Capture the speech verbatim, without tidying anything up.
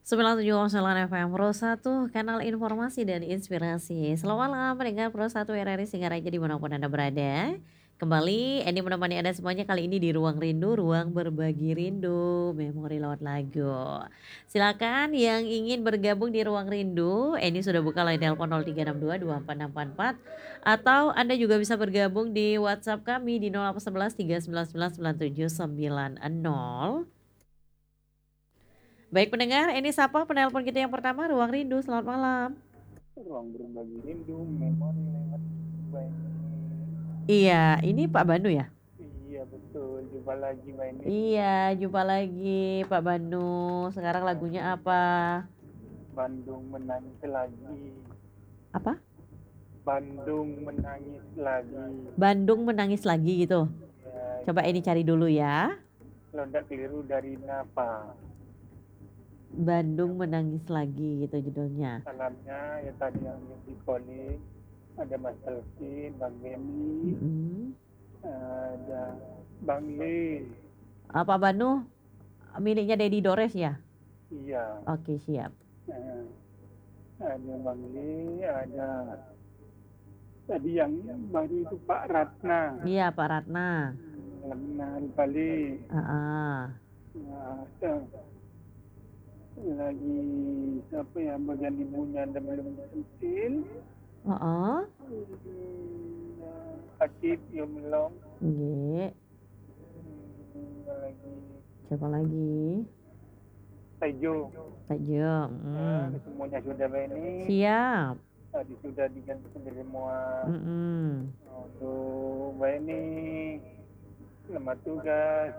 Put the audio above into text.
sembilan tujuh koma sembilan F M Pro satu, kanal informasi dan inspirasi. Selamat malam pendengar Pro satu R R I Singaraja dimanapun Anda berada. Kembali Eni menemani Anda semuanya kali ini di Ruang Rindu, ruang berbagi rindu, memori lewat lagu. Silakan yang ingin bergabung di Ruang Rindu, Eni sudah buka line telepon nol tiga enam dua dua empat enam empat empat atau Anda juga bisa bergabung di WhatsApp kami di nol delapan satu satu tiga sembilan sembilan sembilan tujuh sembilan nol. Baik pendengar, ini sapa penelpon kita yang pertama, Ruang Rindu, selamat malam. Ruang berbagi rindu, memori lewat baik. Iya, ini Pak Banu ya? Iya betul, jumpa lagi Mbak Eni. Iya, jumpa lagi Pak Banu. Sekarang lagunya apa? Bandung menangis lagi. Apa? Bandung menangis lagi. Bandung menangis lagi gitu. Ya, Coba ini cari dulu ya. kalau tidak keliru dari Napa. Bandung menangis lagi gitu judulnya. Salamnya ya tadi yang di calling ada Mas Elvin, Bang Beni, Mm-mm. ada Bang Lin. Ah, Pak Banu, miliknya Dedi Dores ya? Iya. Oke, siap. Nah, ada Bang Lin, ada tadi yang baru itu Pak Ratna. Iya, Pak Ratna. Ratna Bali. Ah, ah. Nah, ada lagi siapa ya bagian ibunya ada belum disentil. Oh, oh. Hmm, Akib Yomlong. Nggih. Hmm, lagi Siapa lagi? Tejo. Tejo. Nah, Mm. semuanya sudah ini. Siap. Tadi sudah diganti semua. Mm-mm. Untuk Mbak ini selamat tugas.